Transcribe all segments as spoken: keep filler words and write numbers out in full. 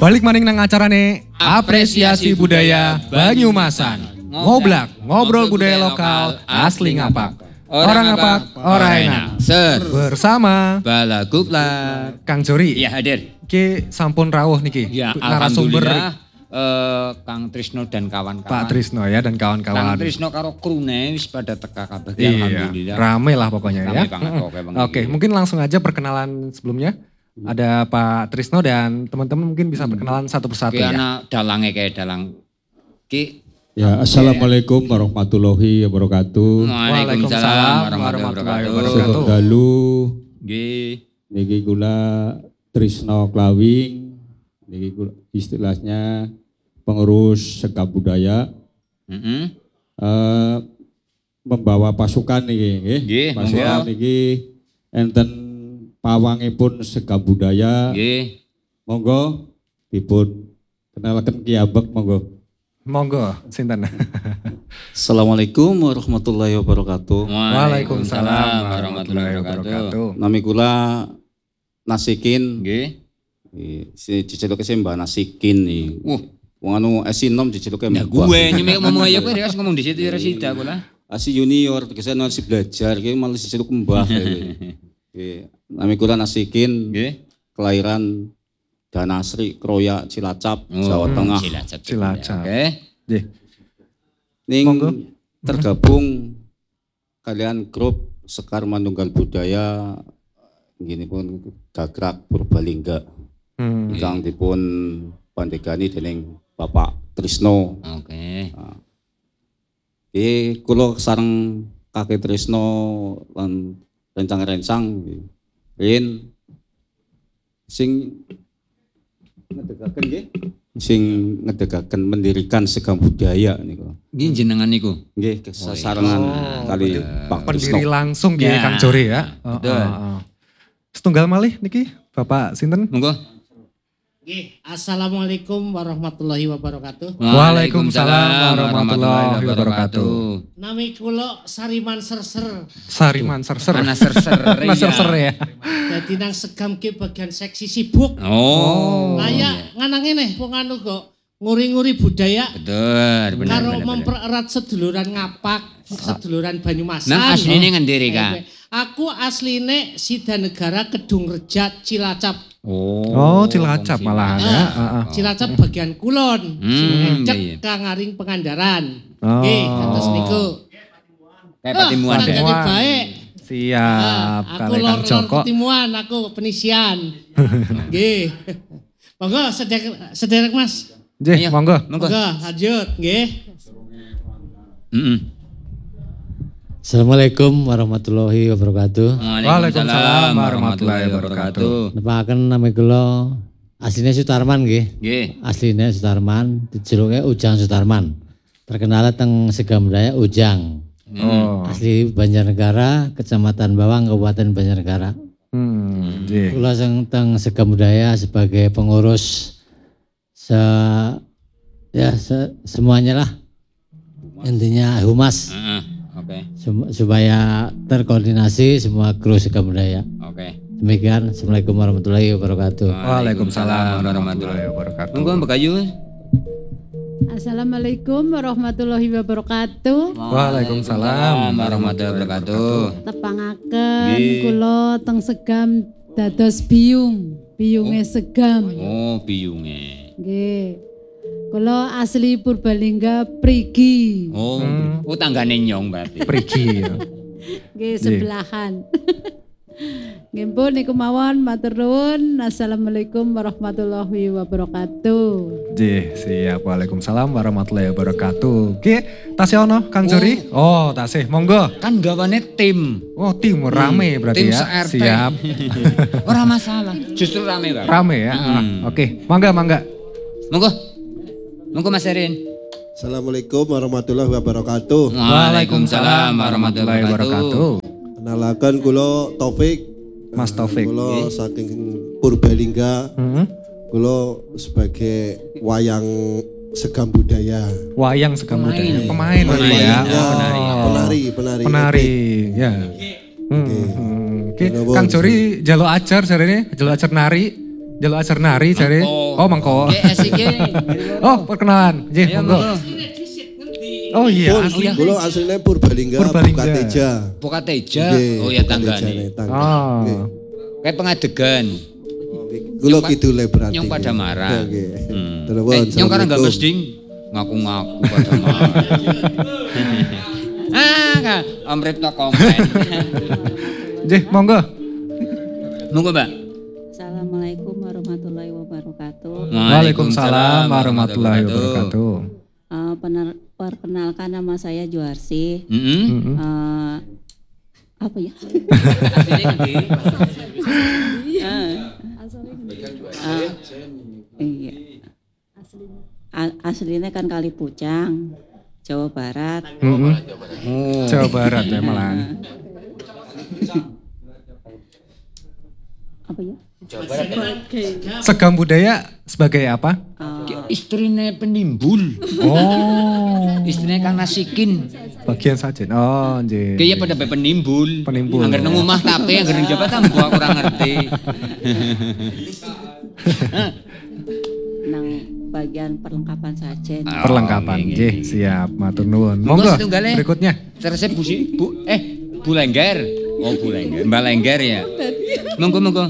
Balik maning nang acarane Apresiasi Budaya Banyumasan. Ngoblak, ngobrol budaya lokal asli ngapak. Orang ngapak, orang enak. Ser Bersama Balaguplat. Kang Jori. Iya hadir. Ki sampun rawuh niki. Ya narasumber alhamdulillah eh, Kang Trisno dan kawan-kawan. Pak Trisno ya dan kawan-kawan. Kang Trisno karo krune wis pada teka kabeh. Iya, Alhamdulillah. rame lah pokoknya Rame ya. banget pokoknya Bang. Oke, mungkin langsung aja perkenalan sebelumnya. Ada Pak Trisno dan teman-teman mungkin bisa perkenalan satu persatu Ki ya. ana dalange kayak dalang. Ki Ya, Assalamualaikum warahmatullahi wabarakatuh. Waalaikumsalam warahmatullahi wabarakatuh. Sugeng dalu Nggih. niki kula Trisno Klawing. Niki kula istilahnya pengurus sekap budaya. Heeh. Eh, membawa pasukan niki nggih. Nggih, Pasukan monggo. niki enten pawangipun sekap budaya. Nggih. Monggo dipun kenalken Ki Abek monggo. Monggo, sinten. Assalamualaikum warahmatullahi wabarakatuh. Waalaikumsalam warahmatullahi wabarakatuh. Nami kula Nasikin. Nggih. Si diceluke sih Mbak Nasikin nih. Wah, Wong anu esinom diceluke ya Mbak. gue nyemik ngomong aja kowe harus ngomong di situ ya Resida kula. Asi junior tegese masih belajar ki malah diceluk Mbah. Nggih. Nami kula Nasikin. Nggih. Kelahiran Danasri Kroya Cilacap, Oh, Jawa Tengah. Cilacap. Cilacap. Oke. Nggih. Ning Monggo. tergabung kalian grup Sekar Manunggal Budaya gini pun Gagrak Purbalingga. Hmm. Ingkang dipun pandegani dening Bapak Trisno. Oke. Iki kula sareng Kakek Trisno lan rencang-rencang rin sing ngedegaken nggih sing ngedegaken mendirikan Sekam Budaya niku. Nggih jenengan niku. Nggih kesasarengan kali Pak Trisno. Pendiri langsung nggih Ya, Kang Jori ya. Oh, betul. oh, oh. Setunggal malih niki Bapak sinten? Monggo. Nggih, Assalamualaikum warahmatullahi wabarakatuh. Waalaikumsalam warahmatullahi wabarakatuh. Nami kula Sariman Serser. Sariman serser. Ana serser Ana serser ya. Dadi nang Segam ki bagian seksi sibuk. Oh. Kayak nganang ngene wong anu kok nguri-nguri budaya Betul, benar. karo benar, benar. mempererat seduluran ngapak, seduluran Banyumasan. Nang asline ngendiri Kak? Aku asline Sidanegara Kedung Rejat Cilacap. Oh, Cilacap malahan ya. Ah, Ah, ah. Cilacap bagian kulon, Hmm, sing iya, ngecek iya. Kangaring Pangandaran. Oh. Nggih, kados niku. Kayak Patimuan. Ah, ya? jadi baik. Siap, aku kali Kang lor-lor Joko. ketimuan, aku penisian. Nggih. Monggo sederek, sederek Mas. Nggih, Ayo. monggo. Monggo. Monggo lanjut, nggih. Heeh. Assalamualaikum warahmatullahi wabarakatuh. Waalaikumsalam warahmatullahi wabarakatuh. Nepaken nami kula asline Sutarman nggih. Nggih. Asline Sutarman, dijeluke Ujang Sutarman. Terkenal teng Segam Budaya Ujang. Oh. Asli Banjarnegara, Kecamatan Bawang, Kabupaten Banjarnegara. Hmm, nggih. Kula sing teng Segam Budaya sebagai pengurus se ya se, semuanya lah. Intinya humas. Heeh. Oke. Sem- supaya terkoordinasi semua kru Segam Budaya. Oke. Demikian, Assalamualaikum warahmatullahi wabarakatuh. Waalaikumsalam warahmatullahi wabarakatuh. Monggo Mbak Kayu. Assalamualaikum warahmatullahi wabarakatuh. Waalaikumsalam warahmatullahi wabarakatuh. Tepangaken Nggih. kula teng Segam dados biyung, biyunge Segam. Oh, biyunge. Nggih. Kula asli Purbalingga Prigi. Oh, oh tanggane nyong berarti. Prigi. ya. Nggih sebelahan. Nggih pun niku mawon matur nuwun. Assalamualaikum warahmatullahi wabarakatuh. Nggih, siap. Waalaikumsalam warahmatullahi wabarakatuh. Oke, tasih ono Kang Jori? Oh, tasih. Monggo. Kan gawane tim. Oh, tim rame berarti tim ya. se-R T. Siap. Ora masalah. Justru rame, Pak. Rame ya. Ah, Oke, mangga mangga. Monggo. Monggo Mas Erin. Assalamualaikum warahmatullahi wabarakatuh. Waalaikumsalam warahmatullahi wabarakatuh. Kenalakan kula Taufik. Mas Taufik. Kula saking Purbalingga. Hmm. Kula sebagai wayang Segam Budaya. Wayang Segam Pemain. Budaya. Pemain berarti ya. Ya, Oh. penari, penari. Penari, ya. Hmm, hmm. Oke, Kang Jori jaluk ajar jarene, jaluk ajar nari. Jaluk ajar nari jare. Mangko. Oh, mangko. Oke, asik ya. Oh, perkenalan. Nggih, Ya, monggo. monggo. Oh iya, Pun, asli. kulo aslinya Purbalingga, Purbalingga. Bukateja. Buka teja. Nggih, Oh ya Bukateja tanggane. nih, tangga. Oh. Nggih. Kayak pengadegan. Kulo Nyong pa- kidule berarti. Nyong pada marah. Nggih. Hmm. Terus, Eh, nyong karena nggak Assalamualaikum. mesti ngaku-ngaku pada marah. Ah, kan, Om Ripto komen. Nggih, monggo. Monggo, Mbak. Assalamualaikum warahmatullahi wabarakatuh. Waalaikumsalam warahmatullahi wabarakatuh. Eh, pener- perkenalkan nama saya Juarsi. Heeh. Mm-mm. Eh, apa ya? Eh, eh, iya. A- aslinya kan Kalipucang, Jawa Barat. Mm-mm. Oh. Jawa Barat ya malahan. Apa ya? Segam budaya sebagai apa? Eh, Istrinya penimbul. Oh, Istrinya kan nasikin. bagian sajen. Oh, nggih. Kayaknya pada be penimbul. Penimbul. Angger nang omah tapi angger nang jabatan gua kurang ngerti. nang bagian perlengkapan sajen. Perlengkapan. Nggih, siap. Matur nuwun. Monggo, Monggo setunggale. berikutnya. Terusnya bu, bu eh Bu Lengger. Oh Bu Lengger. Mbak Lengger ya. Monggo monggo.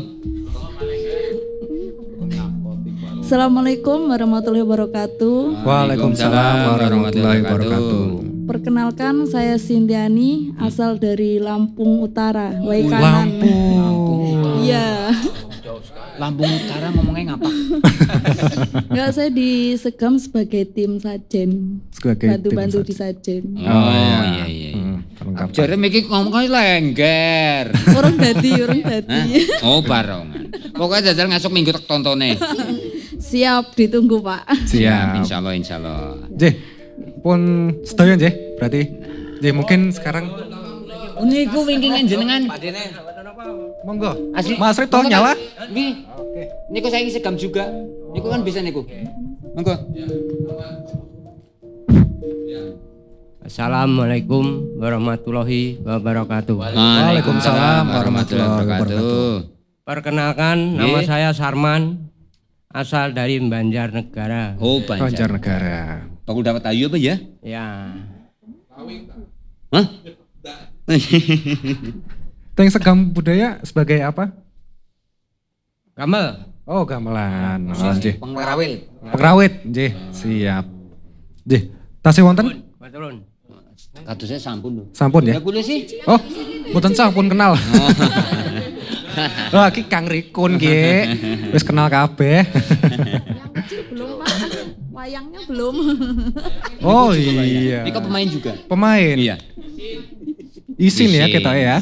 Assalamualaikum warahmatullahi wabarakatuh. Waalaikumsalam warahmatullahi wabarakatuh. Perkenalkan saya Sindiani, asal dari Lampung Utara, Wai Kanan. Lampung. Iya. Lampung Utara ngomongnya ngapa? Enggak, saya di Segam sebagai tim sajen. Sebagai Bantu-bantu tim di sajen. Oh iya iya. Hmm, perlengkapan. Jare mikir ngomongnya Lengger. Orang dadi, orang dadi. Oh barongan. Pokoknya jajal ngasuk minggu tak tontone. Siap, ditunggu Pak. Siap. Insyaallah insyaallah. Nggih. Pun sedaya nggih, berarti. Nggih, mungkin sekarang Niku wingkingan jenengan. monggo. Asli. Mas Ripto Monggo, nyala? Pak. Nggih. Niku saya Segam juga. Niku kan bisa niku. Monggo. Assalamualaikum warahmatullahi wabarakatuh. Waalaikumsalam warahmatullahi wabarakatuh. Perkenalkan, nama Nggih. saya Sarman, asal dari Banjarnegara. Oh Banjar. Banjarnegara. Pakul dapat ayu apa ya? Ya, Hah? Teng Segam budaya sebagai apa? Kamel. Oh, gamelan. Oh, nggih. Pengrawil. Pengrawit, nggih. Siap. Nggih. Tasih wonten? Turun. Katusnya sampun lho. Sampun ya? Ya kulo sih. Oh, mboten sampun kenal. Wah, iki Kang Rikun nggih. Wis kenal kabeh. Belum Pak. Wayangnya belum. Oh iya. Ini kok pemain juga? Pemain. Iya. Isin ya Isin. kita ya.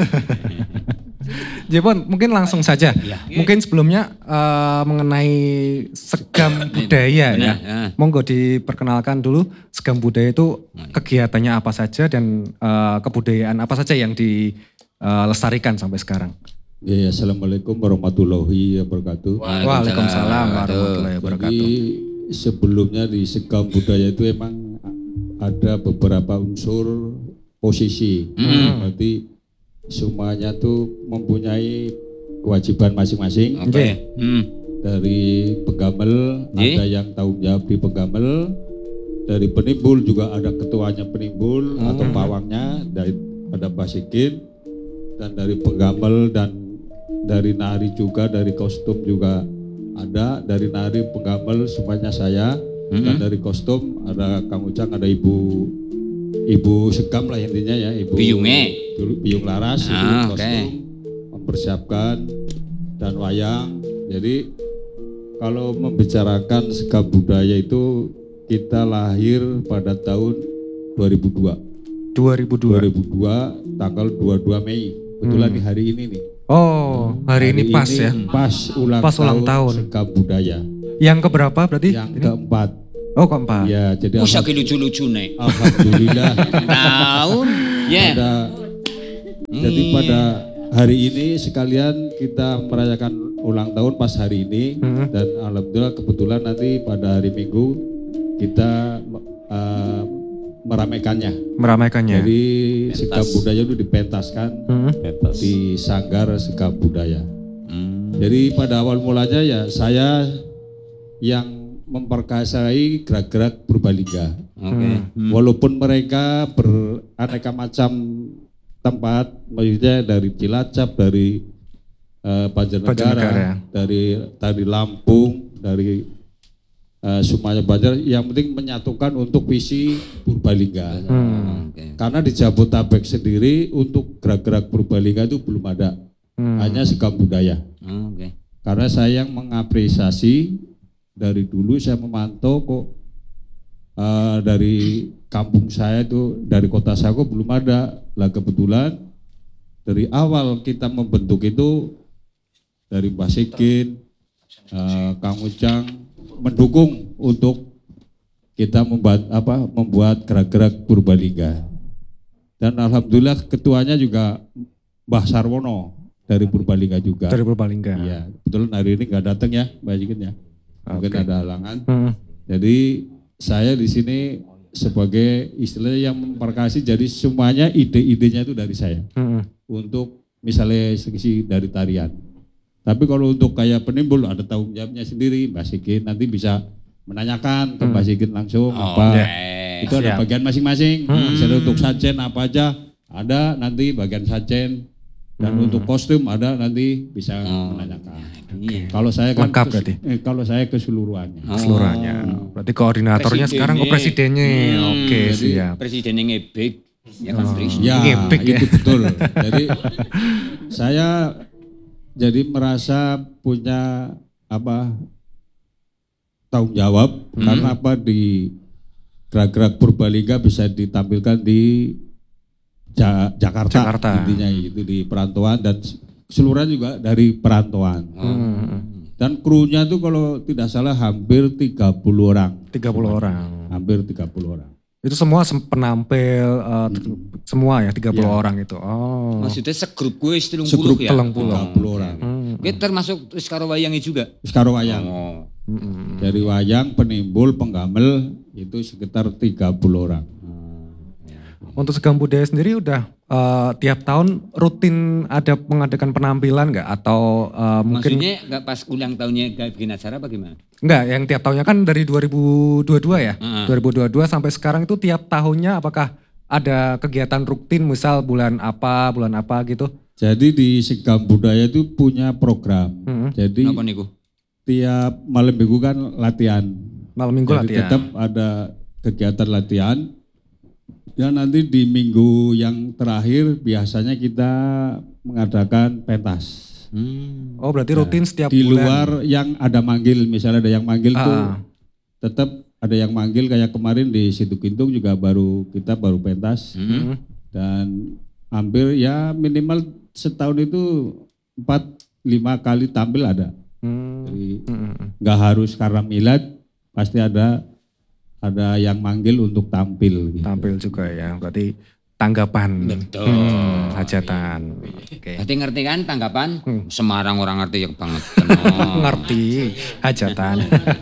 Jepon, mungkin langsung saja. Mungkin sebelumnya eh, mengenai Segam budaya ya. Benar, ya. Monggo diperkenalkan dulu Segam budaya itu kegiatannya apa saja dan eh, kebudayaan apa saja yang dilestarikan sampai sekarang. Ya, Assalamualaikum warahmatullahi wabarakatuh. Waalaikumsalam warahmatullahi wabarakatuh. Jadi sebelumnya di Segam budaya itu emang ada beberapa unsur posisi. Berarti semuanya tuh mempunyai kewajiban masing-masing. Oke. Hmm. Dari penggamel Nggih. ada yang tanggung jawab di penggamel. Dari penimbul juga ada ketuanya penimbul atau pawangnya, dari ada basikin, dan dari penggamel dan dari nari juga, dari kostum juga ada, dari nari penggamel semuanya saya, dan dari kostum ada Kang Ujang, ada Ibu Ibu Segam lah intinya ya, Ibu Biyunge. dulu Biyung Laras, itu Ah, kostum oke. mempersiapkan dan wayang. Jadi kalau membicarakan Segam budaya itu kita lahir pada tahun dua ribu dua. dua ribu dua. dua ribu dua tanggal dua puluh dua Mei. Kebetulan di hari ini nih. Oh, hari, ini pas ya. Pas ulang Pas ulang tahun, tahun. Segam budaya. Yang keberapa berarti? Yang ini? keempat. Oh, keempat. Ya, jadi Usah alham- lucu-lucu nih. alhamdulillah. Tahun. Ya. pada, jadi pada hari ini sekalian kita merayakan ulang tahun pas hari ini, Hmm. dan alhamdulillah kebetulan nanti pada hari Minggu kita uh, meramaikannya. Meramaikannya. Jadi Segam budaya itu dipentaskan Hmm. di Sanggar Segam Budaya. Hmm. Jadi pada awal mulanya ya saya yang memperkasai gerak-gerak Purbalingga. Oke. Hmm. Walaupun mereka beraneka macam tempat, maksudnya dari Cilacap, dari uh, Banjarnegara, Banjarnegara. dari dari Lampung, dari uh, Sumatera Banjar, yang penting menyatukan untuk visi Purbalingga. Hmm. Oke. Karena di Jabodetabek sendiri untuk gerak-gerak Purbalingga itu belum ada, Hmm. hanya sekam budaya. Oke. Karena saya yang mengapresiasi dari dulu saya memantau kok uh, dari kampung saya itu, dari kota saya kok belum ada. Lah kebetulan dari awal kita membentuk itu dari Mbak Sikin, uh, Kang Ujang mendukung untuk kita membuat apa membuat gerak-gerak Purbalingga. Dan alhamdulillah ketuanya juga Mbah Sarwono dari Purbalingga juga. Dari Purbalingga. Iya, kebetulan hari ini nggak datang ya Mbak Sikin ya. Mungkin Oke. ada halangan. Hmm. Jadi saya di sini sebagai istilahnya yang memperkasih, jadi semuanya ide-idenya itu dari saya. Hmm. Untuk misalnya seksi dari tarian. Tapi kalau untuk kayak penimbul ada tanggung jawabnya sendiri, Mbak Sikin nanti bisa menanyakan ke Mbak Sikin langsung Oh, apa. oke. Itu ada Siap. bagian masing-masing. Hmm. Misalnya untuk sajen apa aja ada nanti bagian sajen. Dan Hmm. untuk kostum ada nanti bisa Oh, menanyakan. Iya. Kalau saya kan Lengkap kes- berarti? eh, kalau saya keseluruhannya. Oh. Keseluruhannya. Berarti koordinatornya sekarang ke presidennya. Hmm, Oke, jadi siap. Presiden yang ngebek, ya kan Tris? Ya, Ngepek ya. itu betul. Jadi saya jadi merasa punya apa tanggung jawab Hmm. karena apa di gerak-gerak Purbalingga bisa ditampilkan di Ja- Jakarta, Jakarta. intinya itu di perantauan dan keseluruhan juga dari perantauan. Hmm. Dan krunya tuh kalau tidak salah hampir tiga puluh orang. tiga puluh orang. Hampir tiga puluh orang. Itu semua sem- penampil eh, t- semua ya tiga puluh Iya. orang itu. Oh. Maksudnya segrup gue telung Segrup puluh ya? telung puluh. tiga puluh orang. Hmm. Gue termasuk terus karo wayangnya juga? Sekarang wayang. Oh. Hmm. Dari wayang, penimbul, penggamel itu sekitar tiga puluh orang. Untuk Segam Budaya sendiri udah eh, tiap tahun rutin ada mengadakan penampilan nggak atau eh, mungkin Maksudnya nggak pas ulang tahunnya gak bikin acara apa gimana? nggak yang tiap tahunnya kan dari dua ribu dua puluh dua ya. Heeh. dua ribu dua puluh dua sampai sekarang itu tiap tahunnya apakah ada kegiatan rutin misal bulan apa, bulan apa gitu? Jadi di Segam Budaya itu punya program. Hmm. Jadi Apa niku? tiap malam minggu kan latihan. Malam minggu Jadi latihan. tetap ada kegiatan latihan. Dan nanti di minggu yang terakhir biasanya kita mengadakan pentas. Hmm. Oh berarti rutin setiap Di bulan. luar yang ada manggil, misalnya ada yang manggil tuh Ah. tetap ada yang manggil kayak kemarin di Situ Kintung juga baru kita baru pentas. Hmm. Dan hampir ya minimal setahun itu empat lima kali tampil ada. Hmm. Jadi Hmm. nggak harus karena milad, pasti ada ada yang manggil untuk tampil. Gitu. Tampil juga ya, berarti tanggapan. Betul. Hmm, hajatan. Oke. Berarti ngerti kan tanggapan? Hmm. Semarang orang ngerti ya banget. Ngerti hajatan.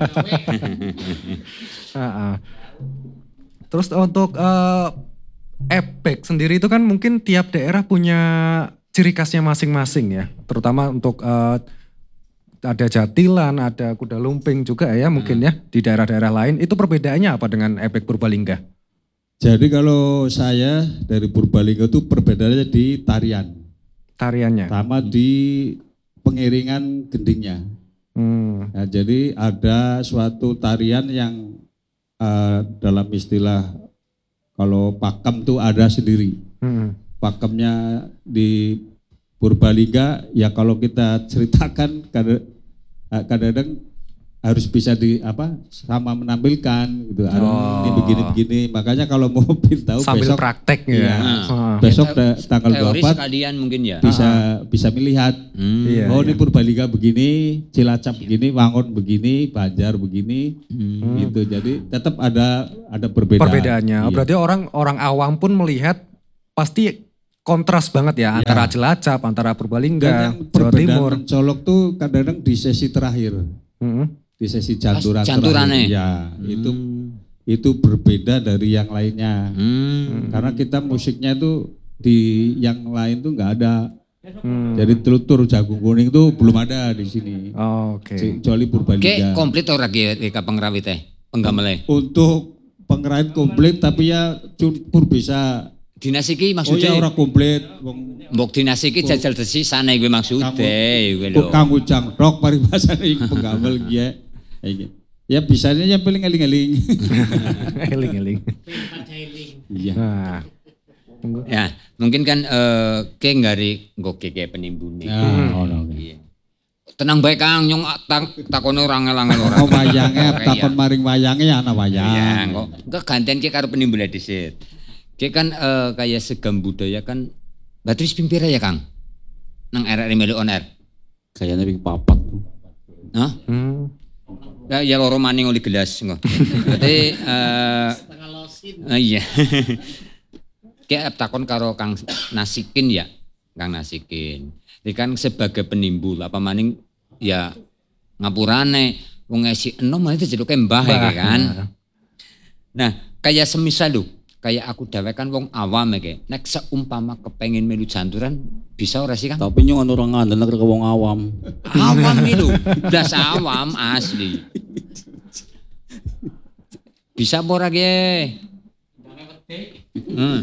Ah, ah. Terus untuk eh, Epek sendiri itu kan mungkin tiap daerah punya ciri khasnya masing-masing ya, terutama untuk eh, ada jatilan, ada kuda lumping juga ya mungkin ya di daerah-daerah lain. Itu perbedaannya apa dengan Epek Purbalingga? Jadi kalau saya dari Purbalingga itu perbedaannya di tarian, Tariannya. sama di pengiringan gendingnya. Hmm. Nah, jadi ada suatu tarian yang eh, dalam istilah kalau pakem tuh ada sendiri. Hmm. Pakemnya di Purbalingga ya kalau kita ceritakan kadang- kadang-kadang harus bisa di apa sama menampilkan gitu. Harus Oh. ini begini-begini. Makanya kalau mau tahu Sambil besok praktek ya. Iya. Ah. besok ta- tanggal dua Teori puluh empat sekalian mungkin ya. bisa bisa melihat. Hmm. Iya, Oh iya. ini Purbalingga begini, Cilacap begini, Wangun begini, Banjar begini, gitu. Jadi tetap ada ada perbedaan. Perbedaannya. Iya. Berarti orang orang awam pun melihat pasti kontras banget ya antara Cilacap, antara Dan Purbalingga, yang Jawa perbedaan Timur. mencolok tuh kadang-kadang di sesi terakhir, Hmm. di sesi janturan janturane. terakhir. Ya, itu itu berbeda dari yang lainnya. Hmm. Karena kita musiknya tuh di yang lain tuh nggak ada Hmm. Jadi telutur jagung kuning itu belum ada di sini. Oh, oke. Okay. Kecuali Purbalingga. Oke, komplit ora ki Eka pengrawit teh, penggamele. Untuk pengrajin komplit tapi ya pur bisa. Dinas iki Oh maksudnya. ya ora komplit. Mbok dinas iki jajal desi sana kuwi maksude kuwi lho. Kok kang ujang rok paribasane iki penggamel ki ya. Iki. Ya bisanya yang paling eling-eling. Eling-eling. Iya. Nah. Ya, mungkin kan eh ke nggari nggo ke penimbune. Ya, ono. Iya. Tenang bae Kang, nyong tak takone ora ngel-ngel ora. Oh wayange takon maring wayange ya ana wayang. Iya, kok. Engko gantian ki karo penimbule dhisik. Ki kan eh, kayak segam budaya kan Batris ping pira ya Kang? Nang R R I melu on air. Kayaknya ping papat. Hah? Hmm. Ya, ya loro maning oli gelas engko. Berarti eh uh, iya. Kayak takon karo Kang Nasikin ya, Kang Nasikin. Ini kan sebagai penimbul apa maning ya ngapurane wong esi enom itu jeluke mbah ya kan. Nah, kayak semisal lho, kayak aku dhewe kan wong awam iki. Nek seumpama kepengin melu janturan bisa ora sih Kang? Tapi nyong ora ngandel nek wong awam. Awam iki lho, blas awam asli. Bisa apa ora ki? Hmm.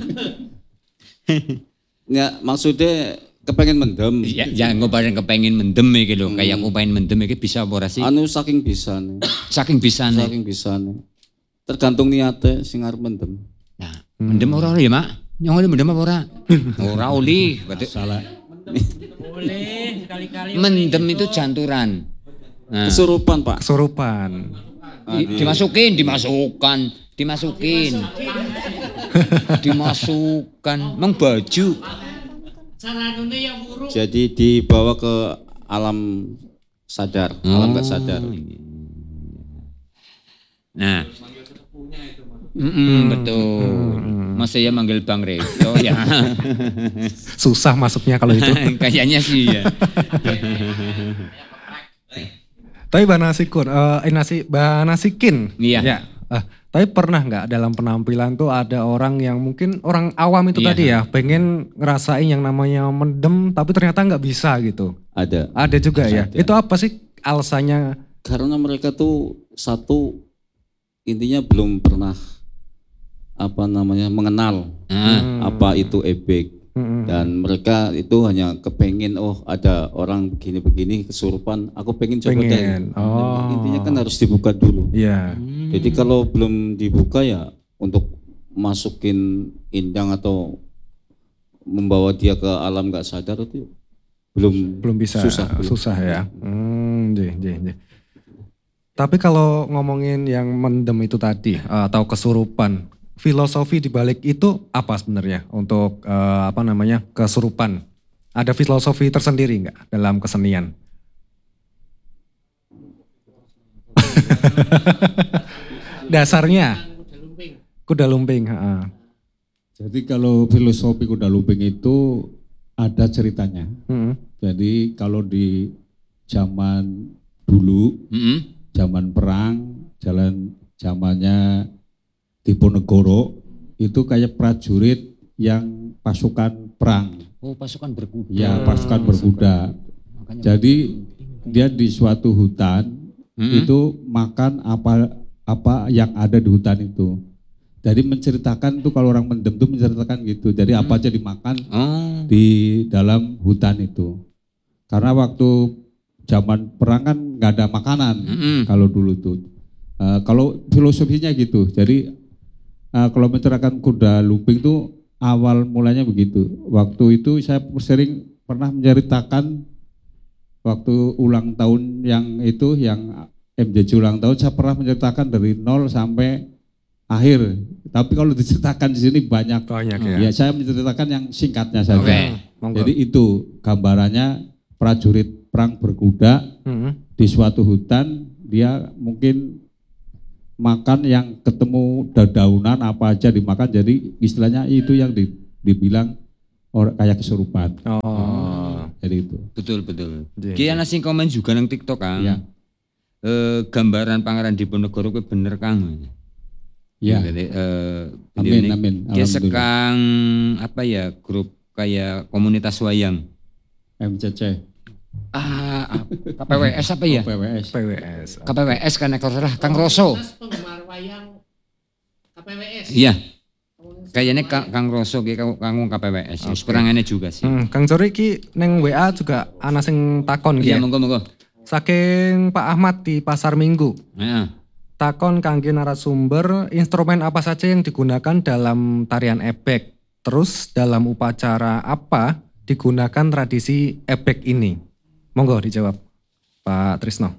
Ya maksudnya kepengen mendem. Ya, ya engko bareng kepengin mendem iki lho, kayak aku pengen mendem iki bisa apa ora sih? Anu saking bisane. Saking bisane. Saking bisane. Tergantung niate sing arep mendem. Nah, mendem ora ya, Mak? Nyong oli mendem apa ora? Ora oli, berarti salah. Boleh sekali-kali. Mendem itu janturan. Nah. Kesurupan, Pak. Kesurupan. Di, dimasukin, dimasukkan, dimasukin. Dimasukkan, mang baju. Jadi dibawa ke alam sadar, Oh. alam gak sadar. Nah, mm -mm, betul. Masa ya manggil Bang Reto ya. Susah masuknya kalau itu. Kayaknya sih ya. Tapi Mbak Nasikun, eh nasi, Mbak Nasikin. Iya. Ya. Eh, tapi pernah nggak dalam penampilan tuh ada orang yang mungkin orang awam itu Iya. tadi ya, pengen ngerasain yang namanya mendem, tapi ternyata nggak bisa gitu. Ada. Ada juga ya. Ada. Itu apa sih alasannya? Karena mereka tuh satu intinya belum pernah apa namanya mengenal Hmm. apa itu ebek. Hmm. Dan mereka itu hanya kepengin oh ada orang begini-begini kesurupan, aku pengen coba deh. Pengen. Oh. Intinya kan harus dibuka dulu. Iya. Jadi kalau belum dibuka ya untuk masukin indang atau membawa dia ke alam gak sadar itu belum Belum bisa. susah. Susah, ya. Hmm, jeh, jeh, jeh. Tapi kalau ngomongin yang mendem itu tadi atau kesurupan, filosofi di balik itu apa sebenarnya untuk eh, apa namanya kesurupan? Ada filosofi tersendiri nggak dalam kesenian? Dasarnya kuda lumping. Ha. Jadi kalau filosofi kuda lumping itu ada ceritanya. Hmm. Jadi kalau di zaman dulu, Mm-mm. zaman perang, jalan zamannya Diponegoro itu kayak prajurit yang pasukan perang. Oh, pasukan berkuda. Ya, pasukan berkuda. Jadi dia di suatu hutan Mm-mm. itu makan apa apa yang ada di hutan itu. Jadi menceritakan tuh kalau orang mendem tuh menceritakan gitu. Jadi apa aja dimakan Oh. di dalam hutan itu. Karena waktu zaman perang kan nggak ada makanan Mm-mm. kalau dulu tuh. Uh, kalau filosofinya gitu. Jadi uh, kalau menceritakan kuda lumping tuh awal mulanya begitu. Waktu itu saya sering pernah menceritakan waktu ulang tahun yang itu yang M J C ulang tahun, saya pernah menceritakan dari nol sampai akhir. Tapi kalau diceritakan di sini banyak. Banyak ya. Ya saya menceritakan yang singkatnya saja. Oke, monggo. Jadi itu gambarannya prajurit perang berkuda Hmm. di suatu hutan, dia mungkin makan yang ketemu dedaunan apa aja dimakan, jadi istilahnya itu yang di, dibilang orang kayak kesurupan. Oh. Jadi itu. Betul betul. Iya, Ki ana sing komen juga nang TikTok Kang. Iya. Eh, gambaran Pangeran Diponegoro kuwi bener Kang. Iya. Jadi, eh, Amin, ini- amin. Ki Alhamdulillah. sekang apa ya grup kayak komunitas wayang. M C C. Ah, ah, K P W S apa ya? K P W S. P W S. K P W S kan ekor salah, Kang Roso. Mas penggemar wayang K P W S. Iya. Kayaknya Kang, Kang Roso ki kang K P W S. Okay. Seperangannya juga sih. Hmm, Kang Jori ki neng W A juga ana sing takon ki. Iya, ya. monggo monggo. Saking Pak Ahmad di Pasar Minggu. Heeh. Takon kangge narasumber, instrumen apa saja yang digunakan dalam tarian ebek? Terus dalam upacara apa digunakan tradisi ebek ini? Monggo dijawab Pak Trisno.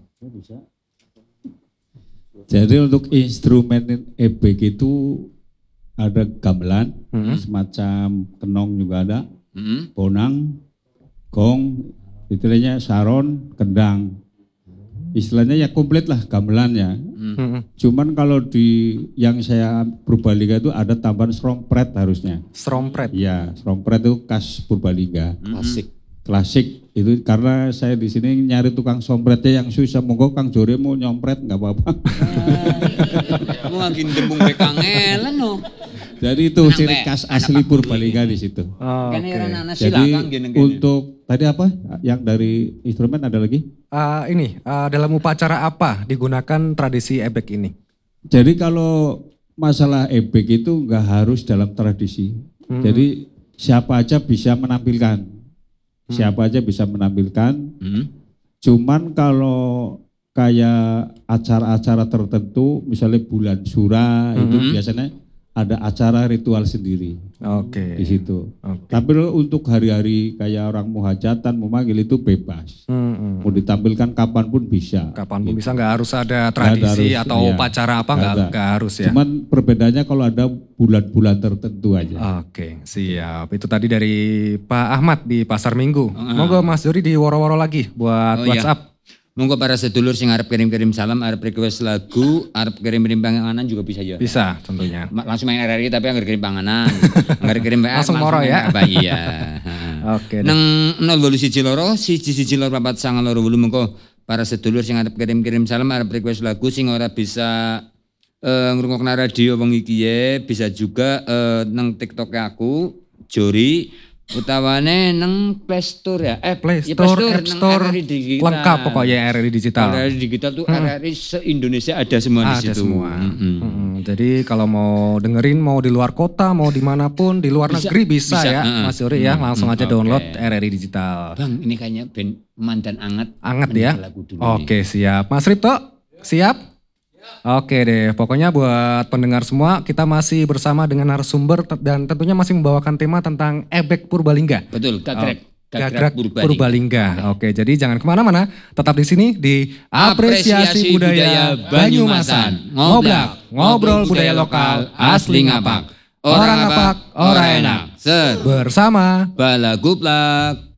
Jadi untuk instrumen ebek itu ada gamelan, Hmm. semacam kenong juga ada, Hmm. bonang, gong, istilahnya saron, kendang. Istilahnya ya komplit lah gamelan ya. Hmm. Cuman kalau di yang saya Purbalingga itu ada tambahan strompret harusnya. Strompret. Iya, strompret itu khas Purbalingga. Klasik. Klasik itu karena saya di sini nyari tukang sompretnya yang susah. Monggo Kang Jore mau nyompret nggak apa-apa. Kamu lagi dembung bekangelan no. Jadi itu Tenang, ciri Mbak. khas Anak asli Pak Purbalingga di situ. Oh, Kan oke. era anak Jadi silakan gini gini. untuk tadi apa? Yang dari instrumen ada lagi? Ah, ini ah, dalam upacara apa digunakan tradisi ebek ini? Jadi kalau masalah ebek itu nggak harus dalam tradisi. Hmm. Jadi siapa aja bisa menampilkan. Siapa aja bisa menampilkan. Hmm. Cuman kalau kayak acara-acara tertentu, misalnya bulan Sura itu Mhm. biasanya ada acara ritual sendiri Oke. di situ. Oke. Tapi untuk hari-hari kayak orang muhajatan memanggil itu bebas. Hmm, hmm. Mau ditampilkan kapanpun bisa. Kapanpun Gitu. bisa, nggak harus ada Nggak ada tradisi harus, atau iya. upacara apa nggak Nggak ada. nggak harus ya. Cuman perbedaannya kalau ada bulan-bulan tertentu aja. Oke, siap. Itu tadi dari Pak Ahmad di Pasar Minggu. Ah. Monggo Mas Jori di woro-woro lagi buat Oh, iya. WhatsApp. Monggo para sedulur sing arep kirim-kirim salam, arep request lagu, arep kirim-kirim panganan juga bisa ya. Bisa tentunya. Ma- Langsung main R R I tapi anggar kirim panganan. Anggar kirim W A Langsung moro main ya. apa iya. Oke. deh. Nang nol wolu siji loro, siji siji loro papat sanga loro wolu mengko para sedulur sing arep kirim-kirim salam, arep request lagu sing ora bisa eh ngrungokna radio wong iki ye, bisa juga eh, nang TikTok aku Jori utawane nang Play Store ya. Eh Play ya, Store, App nang Store, R R I Digital. lengkap pokoknya R R I Digital. R R I Digital tuh R R I se-Indonesia ada semua di Ada situ. semua. Mm-mm. Mm-mm. Jadi kalau mau dengerin mau di luar kota, mau dimanapun, di luar Bisa, negeri bisa, bisa, ya uh-uh. Mas Jori ya. Hmm, Langsung hmm, aja oke. download R R I Digital. Bang, ini kayaknya band mandan anget. Anget Mending ya. ke lagu dulu Oke siap. Mas Ripto siap? Oke deh, pokoknya buat pendengar semua kita masih bersama dengan narasumber te- dan tentunya masih membawakan tema tentang ebek Purbalingga. nih. Betul, gagrek. Oh, Gagrek Purbalingga. Purbalingga. Oke, jadi jangan kemana-mana, tetap di sini di Apresiasi, Budaya Banyumasan. Ngoblak, ngobrol budaya lokal asli ngapak. Orang ngapak, orang enak. Ser. Bersama Balaguplak.